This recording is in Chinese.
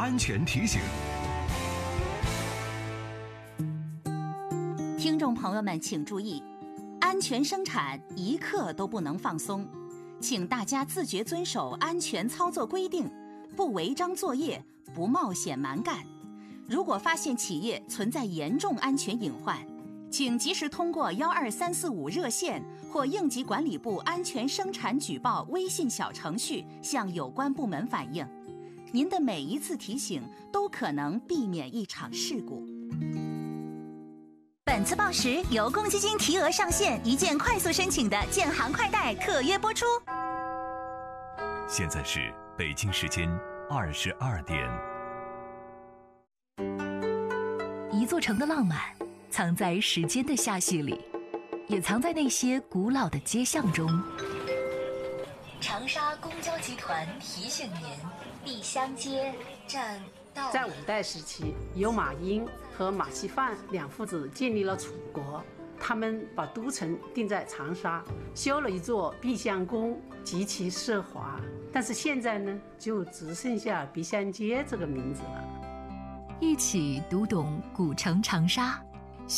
安全提醒。 听众朋友们请注意，安全生产一刻都不能放松，请大家自觉遵守安全操作规定，不违章作业，不冒险蛮干。如果发现企业存在严重安全隐患，请及时通过12345热线或应急管理部安全生产举报微信小程序向有关部门反映。您的每一次提醒都可能避免一场事故。本次报时由公积金提额上线一键快速申请的建行快贷特约播出。 现在是北京时间22点。 一座城的浪漫藏在时间的夏隙里，也藏在那些古老的街巷中。长沙公交集团提醒您，碧香街站到。 在五代时期，有马英和马锡范两父子建立了楚国，他们把都城定在长沙，修了一座碧香宫，极其奢华。但是现在呢，就只剩下碧香街这个名字了。 一起读懂古城长沙，